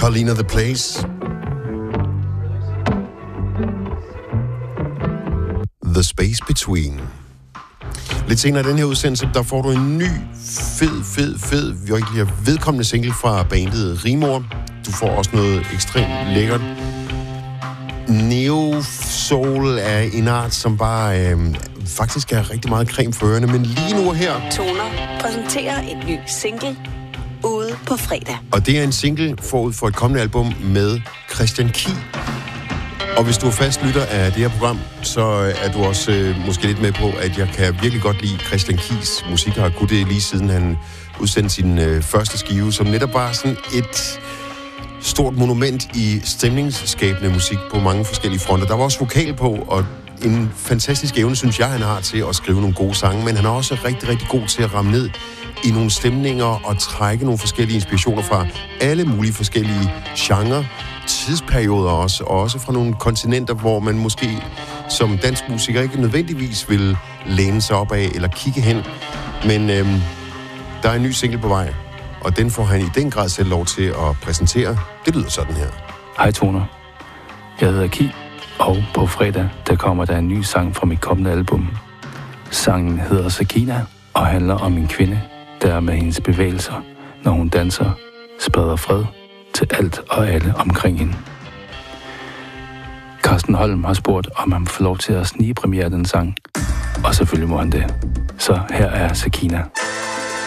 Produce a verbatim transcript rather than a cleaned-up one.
Paulina The Place. The Space Between. Lidt senere i den her udsendelse, der får du en ny, fed, fed, fed, virkelig vedkommende single fra bandet Rimor. Du får også noget ekstremt lækkert. Neo-soul af en art, som bare øh, faktisk er rigtig meget creme for ørerne. Men lige nu her... Toner præsenterer en ny single ude på fredag. Og det er en single forud for et kommende album med Christian Ki. Og hvis du er fast lytter af det her program, så er du også øh, måske lidt med på, at jeg kan virkelig godt lide Christian Kis musik. Jeg har kunnet det lige siden han udsendte sin øh, første skive, som netop var sådan et stort monument i stemningsskabende musik på mange forskellige fronter. Der var også vokal på, og en fantastisk evne, synes jeg, han har til at skrive nogle gode sange, men han er også rigtig, rigtig god til at ramme ned i nogle stemninger og trække nogle forskellige inspirationer fra alle mulige forskellige genrer, tidsperioder også, og også fra nogle kontinenter, hvor man måske som dansk musiker ikke nødvendigvis vil læne sig op af eller kigge hen. Men øhm, der er en ny single på vej, og den får han i den grad selv lov til at præsentere. Det lyder sådan her. Hej Toner, jeg hedder Ki, og på fredag, der kommer der en ny sang fra mit kommende album. Sangen hedder Sakina og handler om en kvinde, der med hendes bevægelser, når hun danser, spreder fred til alt og alle omkring hende. Carsten Holm har spurgt, om han får lov til at snigepremiere den sang, og selvfølgelig må han det. Så her er Sakina.